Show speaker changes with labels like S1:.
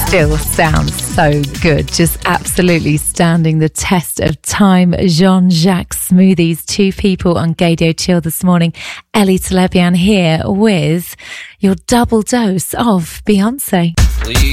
S1: Still sounds so good. Just absolutely standing the test of time. Jean-Jacques Smoothies, two people on Gaydio Chill this morning. Ellie Telebian here with your double dose of Beyonce.